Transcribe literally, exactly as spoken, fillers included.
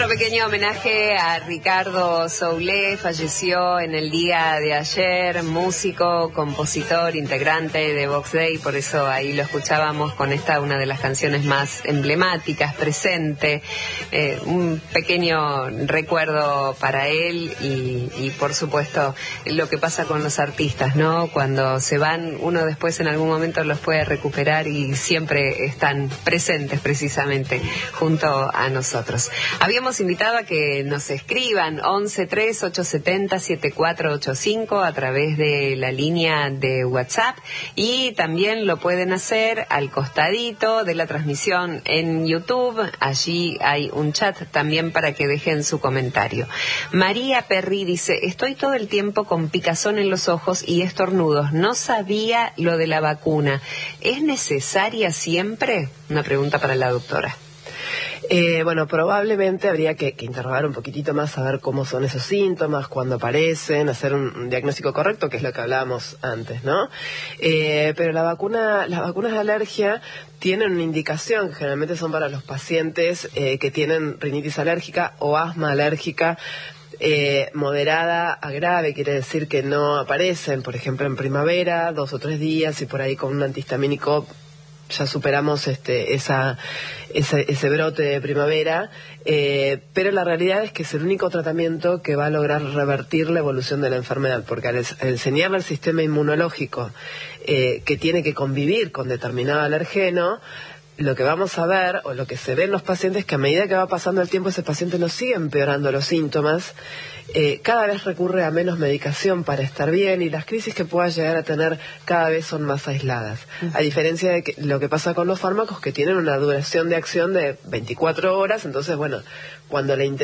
Nuestro pequeño homenaje a Ricardo Soule, falleció en el día de ayer, músico, compositor, integrante de Vox Day, por eso ahí lo escuchábamos con esta, una de las canciones más emblemáticas, Presente, eh, un pequeño recuerdo para él y, y por supuesto lo que pasa con los artistas, ¿no? Cuando se van, uno después en algún momento los puede recuperar y siempre están presentes precisamente junto a nosotros. Habíamos invitado a que nos escriban once tres ocho siete cero siete cuatro ocho cinco a través de la línea de WhatsApp y también lo pueden hacer al costadito de la transmisión en YouTube. Allí hay un chat también para que dejen su comentario. María Perry dice: estoy todo el tiempo con picazón en los ojos y estornudos. No sabía lo de la vacuna. ¿Es necesaria siempre? Una pregunta para la doctora. Eh, bueno, probablemente habría que, que interrogar un poquitito más, a ver cómo son esos síntomas, cuándo aparecen, hacer un, un diagnóstico correcto, que es lo que hablábamos antes, ¿no? Eh, pero la vacuna, las vacunas de alergia tienen una indicación, que generalmente son para los pacientes eh, que tienen rinitis alérgica o asma alérgica, Eh, moderada a grave, quiere decir que no aparecen, por ejemplo, en primavera, dos o tres días, y por ahí con un antihistamínico ya superamos este esa, ese, ese brote de primavera, eh, pero la realidad es que es el único tratamiento que va a lograr revertir la evolución de la enfermedad, porque al, al enseñarle al sistema inmunológico eh, que tiene que convivir con determinado alergeno, lo que vamos a ver, o lo que se ve en los pacientes, es que a medida que va pasando el tiempo ese paciente no sigue empeorando los síntomas, eh, cada vez recurre a menos medicación para estar bien y las crisis que pueda llegar a tener cada vez son más aisladas. A diferencia de que, lo que pasa con los fármacos, que tienen una duración de acción de veinticuatro horas, entonces bueno, cuando la intención